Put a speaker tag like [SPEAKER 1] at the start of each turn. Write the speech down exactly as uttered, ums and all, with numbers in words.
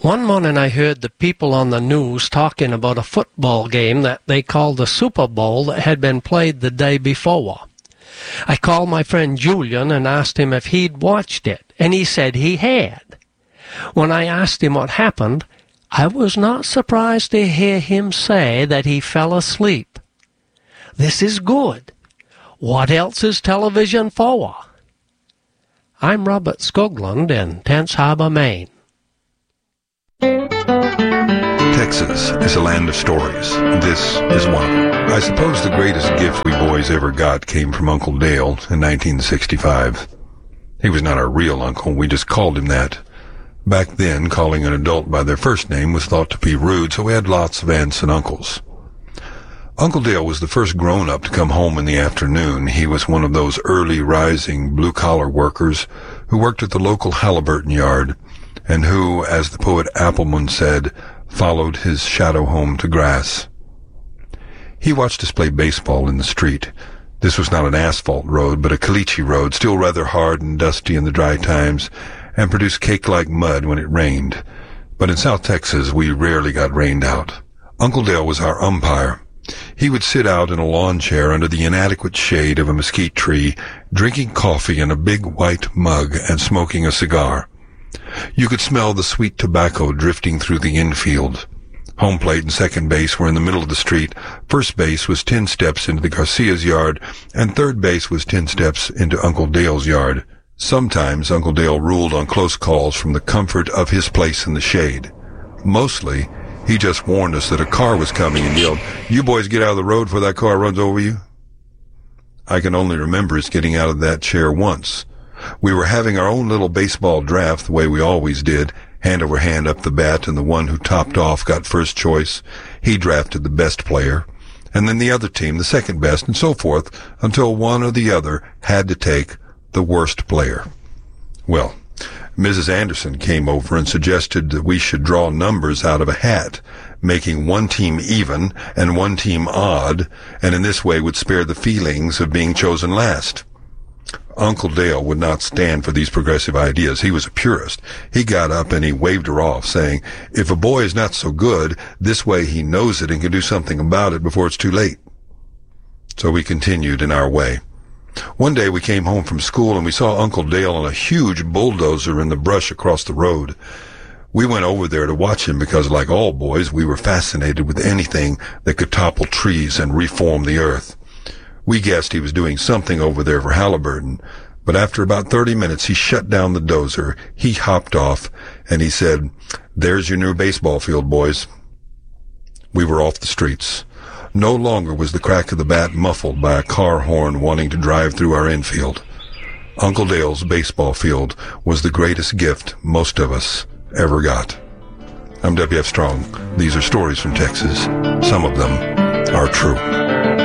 [SPEAKER 1] One morning I heard the people on the news talking about a football game that they called the Super Bowl that had been played the day before. I called my friend Julian and asked him if he'd watched it, and he said he had. When I asked him what happened, I was not surprised to hear him say that he fell asleep. This is good. What else is television for? I'm Robert Skoglund in Tense Harbor, Maine.
[SPEAKER 2] Texas is a land of stories. This is one of them. I suppose the greatest gift we boys ever got came from Uncle Dale in nineteen sixty-five. He was not our real uncle, we just called him that. Back then, calling an adult by their first name was thought to be rude, so we had lots of aunts and uncles. Uncle Dale was the first grown-up to come home in the afternoon. He was one of those early-rising blue-collar workers who worked at the local Halliburton yard, and who, as the poet Appleman said, followed his shadow home to grass. He watched us play baseball in the street. This was not an asphalt road, but a caliche road, still rather hard and dusty in the dry times, and produced cake-like mud when it rained. But in South Texas, we rarely got rained out. Uncle Dale was our umpire. He would sit out in a lawn chair under the inadequate shade of a mesquite tree, drinking coffee in a big white mug and smoking a cigar. You could smell the sweet tobacco drifting through the infield. Home plate and second base were in the middle of the street. First base was ten steps into the Garcia's yard, and third base was ten steps into Uncle Dale's yard. Sometimes Uncle Dale ruled on close calls from the comfort of his place in the shade. Mostly, he just warned us that a car was coming and yelled, "You boys get out of the road before that car runs over you." I can only remember us getting out of that chair once. We were having our own little baseball draft the way we always did, hand over hand up the bat, and the one who topped off got first choice. He drafted the best player, and then the other team the second best, and so forth, until one or the other had to take the worst player. Well, Missus Anderson came over and suggested that we should draw numbers out of a hat, making one team even and one team odd, and in this way would spare the feelings of being chosen last. Uncle Dale would not stand for these progressive ideas. He was a purist. He got up and he waved her off, saying, "If a boy is not so good, this way he knows it and can do something about it before it's too late." So we continued in our way. One day we came home from school and we saw Uncle Dale on a huge bulldozer in the brush across the road. We went over there to watch him because, like all boys, we were fascinated with anything that could topple trees and reform the earth. We guessed he was doing something over there for Halliburton, but after about thirty minutes he shut down the dozer, he hopped off, and he said, "There's your new baseball field, boys." We were off the streets. No longer was the crack of the bat muffled by a car horn wanting to drive through our infield. Uncle Dale's baseball field was the greatest gift most of us ever got. I'm W F Strong. These are stories from Texas. Some of them are true.